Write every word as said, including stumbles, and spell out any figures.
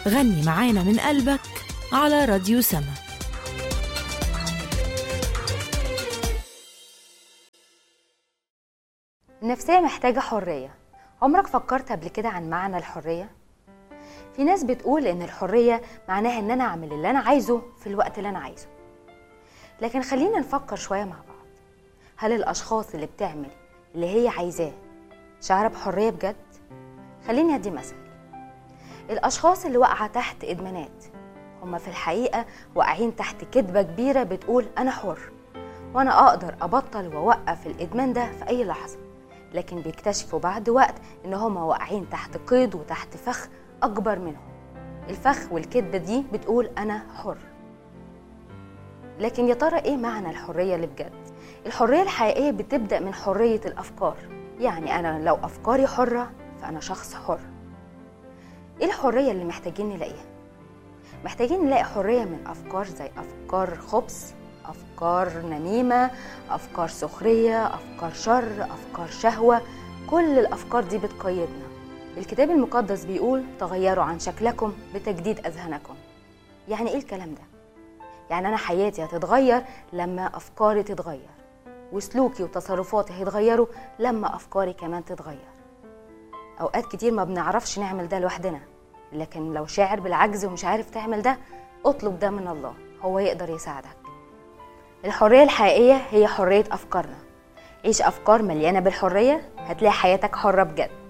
غني معانا من قلبك على راديو سما. النفسية محتاجة حرية. عمرك فكرت قبل كده عن معنى الحرية؟ في ناس بتقول ان الحرية معناها ان انا اعمل اللي انا عايزه في الوقت اللي انا عايزه، لكن خلينا نفكر شوية مع بعض. هل الاشخاص اللي بتعمل اللي هي عايزاه شعر بحرية بجد؟ خليني ادي مثل. الاشخاص اللي واقعة تحت ادمانات هم في الحقيقة واقعين تحت كذبة كبيرة بتقول انا حر وانا اقدر ابطل واوقف الادمان ده في اي لحظة، لكن بيكتشفوا بعد وقت ان هم واقعين تحت قيد وتحت فخ اكبر منهم. الفخ والكذبة دي بتقول انا حر. لكن يا ترى ايه معنى الحرية اللي بجد؟ الحرية الحقيقية بتبدأ من حرية الافكار. يعني انا لو افكاري حرة فانا شخص حر. ايه الحرية اللي محتاجين نلاقيها؟ محتاجين نلاقي حرية من افكار زي افكار خبث، افكار نميمة، افكار سخرية، افكار شر، افكار شهوة. كل الافكار دي بتقيدنا. الكتاب المقدس بيقول تغيروا عن شكلكم بتجديد اذهانكم. يعني ايه الكلام ده؟ يعني انا حياتي هتتغير لما افكاري تتغير، وسلوكي وتصرفاتي هيتغيروا لما افكاري كمان تتغير. اوقات كتير ما بنعرفش نعمل ده لوحدنا، لكن لو شاعر بالعجز ومش عارف تعمل ده اطلب ده من الله، هو يقدر يساعدك. الحرية الحقيقية هي حرية افكارنا. عيش افكار مليانة بالحرية هتلاقي حياتك حرة بجد.